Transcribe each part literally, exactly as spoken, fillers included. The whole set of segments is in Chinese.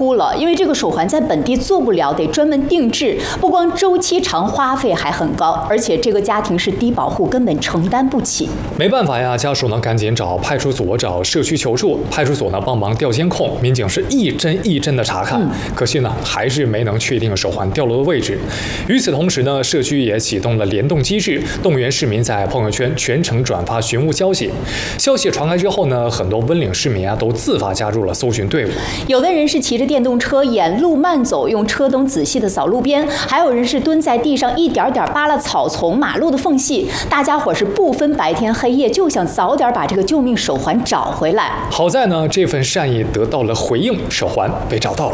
哭了，因为这个手环在本地做不了，得专门定制，不光周期长，花费还很高，而且这个家庭是低保户，根本承担不起。 没办法呀，家属呢赶紧找派出所、找社区求助，派出所呢帮忙调监控，民警是一帧一帧的查看，嗯、可惜呢还是没能确定手环掉落的位置。与此同时呢，社区也启动了联动机制，动员市民在朋友圈全程转发寻物消息。消息传开之后呢，很多温岭市民啊都自发加入了搜寻队伍。 有的人是骑着电动车沿路慢走，用车灯仔细的扫路边；还有人是蹲在地上一点点扒拉草丛、马路的缝隙。大家伙是不分白天黑夜，就想早点把这个救命手环找回来。 好在呢，这份善意得到了回应，手环被找到了。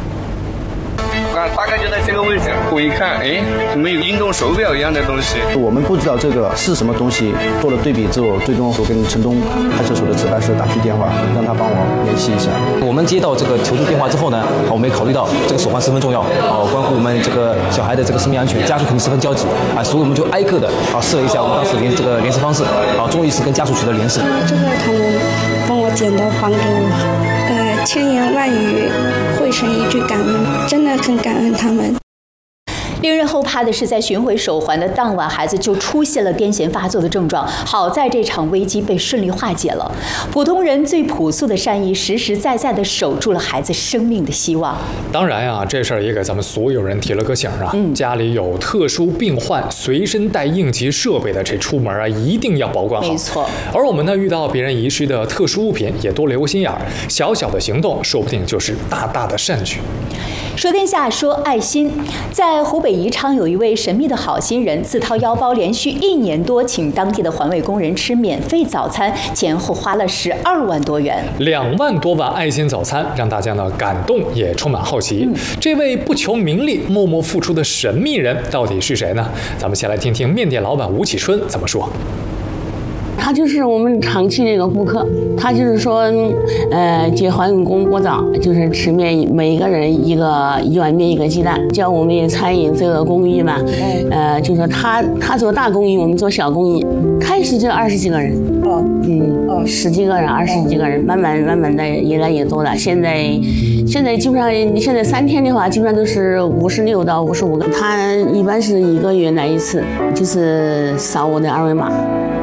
大概就在这个位置，我一看，哎，怎么有运动手表一样的东西？ 我们不知道这个是什么东西，做了对比之后，最终我跟城东派出所的值班室打去电话，让他帮我联系一下。 我们接到这个求助电话之后呢，我们也考虑到这个手环十分重要，啊，关乎我们这个小孩的这个生命安全，家属肯定十分焦急啊，所以我们就挨个的啊试了一下我们当时联这个联系方式，啊，终于是跟家属取得联系。 这个他们帮我捡到还给我。呃，千言万语汇成一句感恩，真的很感恩他们。 令人后怕的是，在寻回手环的当晚，孩子就出现了癫痫发作的症状。好在这场危机被顺利化解了。普通人最朴素的善意，实实在在地守住了孩子生命的希望。 当然呀、啊，这事儿也给咱们所有人提了个醒啊！嗯、家里有特殊病患、随身带应急设备的，这出门啊一定要保管好。 没错。 而我们呢，遇到别人遗失的特殊物品，也多留个心眼儿。小小的行动，说不定就是大大的善举。 说天下，说爱心，在湖北宜昌有一位神秘的好心人，自掏腰包，连续一年多请当地的环卫工人吃免费早餐，前后花了十二万多元。 两万多碗爱心早餐，让大家呢感动，也充满好奇。嗯、这位不求名利、默默付出的神秘人到底是谁呢？咱们先来听听面店老板吴启春怎么说。 他就是我们长期的一个顾客，他就是说，呃，接环卫工锅早，就是吃面，每一个人一个一碗面一个鸡蛋，叫我们餐饮这个公益嘛，呃，就说他他做大公益，我们做小公益，开始就二十几个人，哦，嗯，十几个人，二十几个人，慢慢慢慢的越来越多了。现在现在基本上，现在三天的话，基本上都是五十六到五十五个。他一般是一个月来一次，就是扫我的二维码。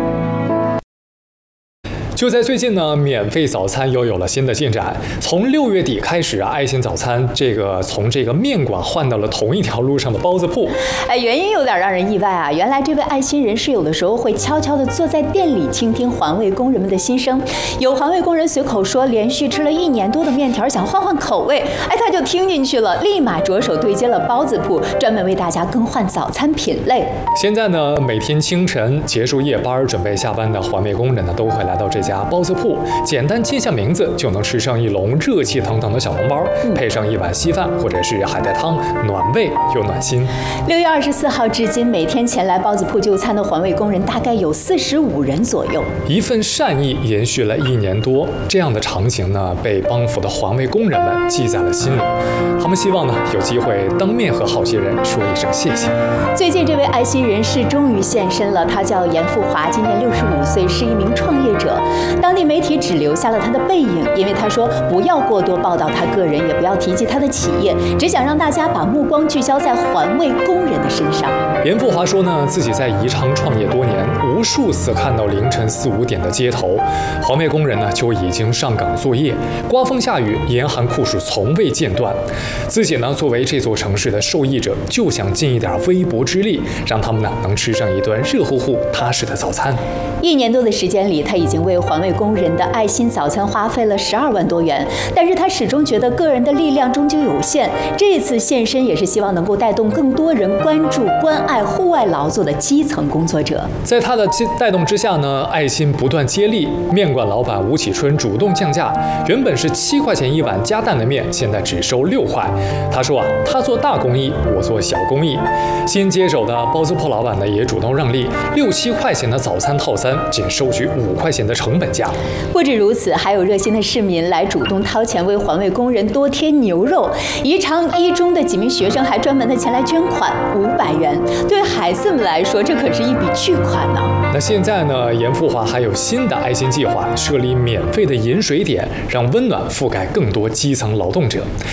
就在最近呢，免费早餐又有了新的进展。从六月底开始啊，爱心早餐这个从这个面馆换到了同一条路上的包子铺。 哎，原因有点让人意外啊！原来这位爱心人士有的时候会悄悄地坐在店里倾听环卫工人们的心声。有环卫工人随口说，连续吃了一年多的面条，想换换口味，哎，他就听进去了，立马着手对接了包子铺，专门为大家更换早餐品类。 现在呢，每天清晨结束夜班准备下班的环卫工人呢，都会来到这家包子铺，简单记下名字就能吃上一笼热气腾腾的小笼包，嗯、配上一碗稀饭或者是海带汤，暖胃又暖心。 六月二十四号至今，每天前来包子铺就餐的环卫工人大概有四十五人左右。 一份善意延续了一年多，这样的场景呢，被帮扶的环卫工人们记在了心里。他们希望呢，有机会当面和好心人说一声谢谢。 最近这位爱心人士终于现身了，他叫严富华，今年六十五岁，是一名创业者。当地媒体只留下了他的背影，因为他说不要过多报道他个人，也不要提及他的企业，只想让大家把目光聚焦在环卫工人的身上。 严富华说呢，自己在宜昌创业多年，无数次看到凌晨四五点的街头，环卫工人呢就已经上岗作业，刮风下雨，严寒酷暑从未间断。自己呢作为这座城市的受益者，就想尽一点微薄之力，让他们呢能吃上一顿热乎乎、踏实的早餐。 一年多的时间里，他已经为环卫工人的爱心早餐花费了十二万多元，但是他始终觉得个人的力量终究有限。这次现身也是希望能够带动更多人关注、关爱户外劳作的基层工作者。 在他的带动之下呢，爱心不断接力。面馆老板吴启春主动降价，原本是七块钱一碗加蛋的面，现在只收六块。他说啊，他做大公益，我做小公益。新接手的包子铺老板呢，也主动让利，六七块钱的早餐套餐仅收取五块钱的成本价。 不止如此，还有热心的市民来主动掏钱为环卫工人多添牛肉。宜昌一中的几名学生还专门的前来捐款五百元，对孩子们来说，这可是一笔巨款呢。 那现在呢，严富华还有新的爱心计划，设立免费的饮水点，让温暖覆盖更多基层劳动者。